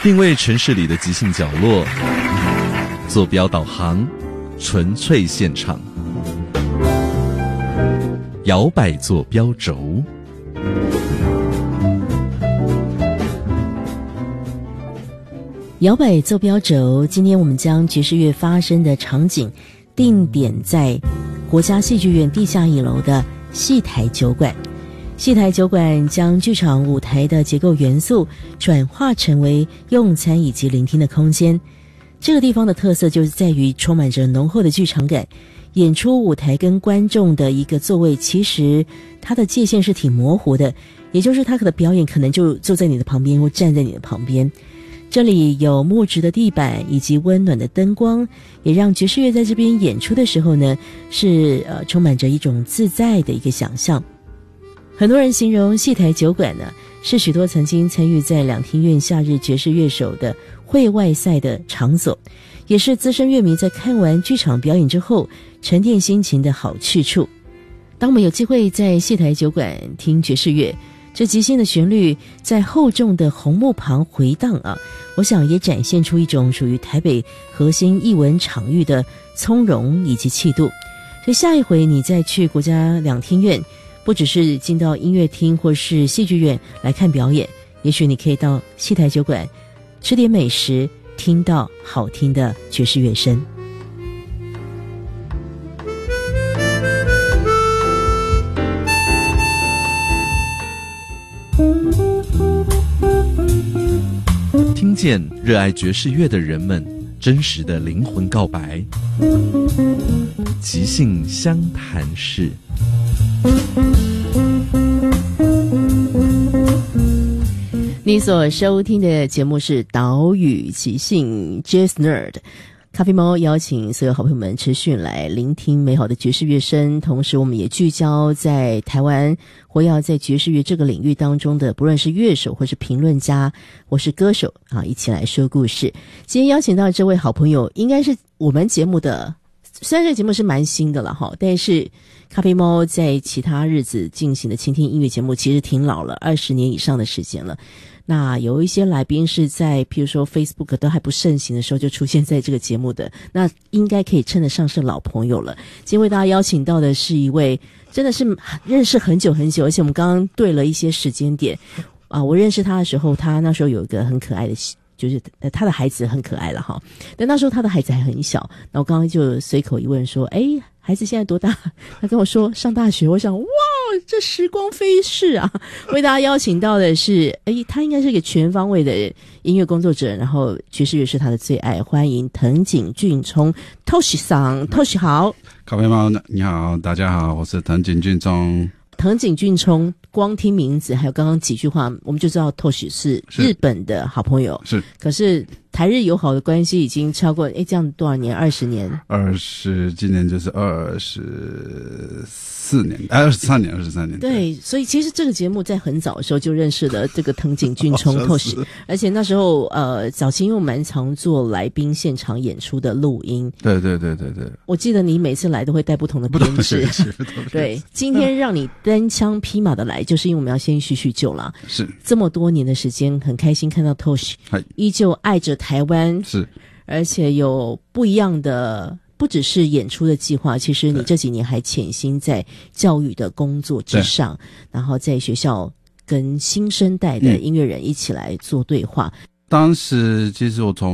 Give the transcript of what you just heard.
定位城市里的即兴角落，坐标导航，纯粹现场，摇摆坐标轴。 摇摆坐标轴，今天我们将爵士乐发生的场景定点在国家戏剧院地下1楼的戏台酒馆。戏台酒馆将剧场舞台的结构元素转化成为用餐以及聆听的空间。这个地方的特色就是在于充满着浓厚的剧场感，演出舞台跟观众的一个座位其实它的界限是挺模糊的，也就是它的表演可能就坐在你的旁边或站在你的旁边。这里有木质的地板以及温暖的灯光，也让爵士乐在这边演出的时候呢，是充满着一种自在的一个想象。很多人形容戏台酒馆呢，是许多曾经参与在两厅院夏日爵士乐手的会外赛的场所，也是资深乐迷在看完剧场表演之后沉淀心情的好去处。当我们有机会在戏台酒馆听爵士乐，这即兴的旋律在厚重的红木旁回荡啊，我想也展现出一种属于台北核心艺文场域的从容以及气度。所以下一回你再去国家两厅院，不只是进到音乐厅或是戏剧院来看表演，也许你可以到戏台酒馆吃点美食，听到好听的爵士乐声。 听见热爱爵士乐的人们真实的灵魂告白，即兴相谈室。 你所收听的节目是岛屿即兴 Jazz Nerd， 咖啡猫邀请所有好朋友们持续来聆听美好的爵士乐声，同时我们也聚焦在台湾活跃在爵士乐这个领域当中的不论是乐手或是评论家或是歌手啊，一起来说故事。今天邀请到这位好朋友应该是我们节目的，虽然这个节目是蛮新的了哈，但是咖啡猫在其他日子进行的倾听音乐节目其实挺老了，20年以上的时间了。那有一些来宾是在譬如说 Facebook 都还不盛行的时候就出现在这个节目的，那应该可以称得上是老朋友了。今天为大家邀请到的是一位真的是认识很久很久，而且我们刚刚对了一些时间点啊，我认识他的时候，他那时候有一个很可爱的，就是他的孩子很可爱了哈，但那时候他的孩子还很小，那我刚刚就随口一问说，孩子现在多大？他跟我说上大学。我想哇，这时光飞逝啊！为大家邀请到的是，他应该是一个全方位的音乐工作者，然后爵士乐是他的最爱。欢迎藤井俊聪 Toshi 桑 ，Toshi 好。 咖啡猫你好，大家好，我是藤井俊聪。 藤井俊聪，光听名字还有刚刚几句话，我们就知道 Toshi 是日本的好朋友。 是， 可是台日友好的关系已经超过这样多少年？20年 ？今年就是23年。 对，所以其实这个节目在很早的时候就认识了这个藤井俊聪 Toshi， 而且那时候早期因为蛮常做来宾现场演出的录音。 对。 我记得你每次来都会带不同的编制。对，今天让你单枪匹马的来，就是因为我们要先叙叙旧啦。 是这么多年的时间，很开心看到 Toshi 依旧爱着台湾， 是，而且有不一样的。不只是演出的计划，其实你这几年还潜心在教育的工作之上，然后在学校跟新生代的音乐人一起来做对话。 当时其实我从